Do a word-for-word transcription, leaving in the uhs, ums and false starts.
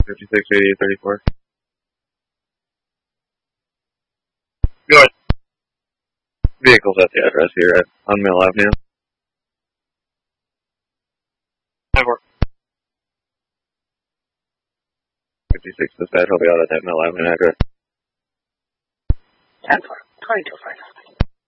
fifty-six eighty-eight thirty-four. Go ahead. Vehicles at the address here at on Mill Avenue. fifty-six dispatch, I'll be out at that Mill Avenue address. ten four, twenty-two five.